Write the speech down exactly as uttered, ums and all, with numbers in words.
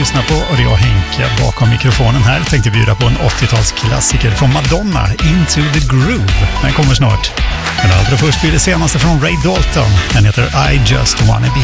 lyssnar på och det är jag, Henke, bakom mikrofonen här. Tänkte bjuda på en åttiotalsklassiker från Madonna, Into the Groove. Den kommer snart. Men allra först blir det senaste från Ray Dalton. Den heter I Just Wanna Be.